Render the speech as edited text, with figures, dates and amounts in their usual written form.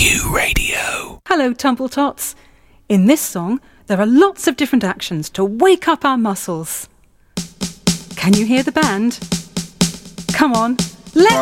Q Radio. Hello, Tumbletots. In this song, there are lots of different actions to wake up our muscles. Can you hear the band? Come on, let's